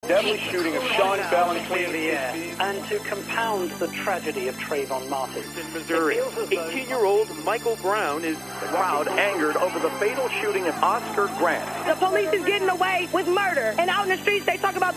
deadly shooting of Sean Bell and Clear the air. And to compound the tragedy of Trayvon Martin. In Missouri, 18-year-old Michael Brown is the crowd angered over the fatal shooting of Oscar Grant. The police is getting away with murder. And out in the streets, they talk about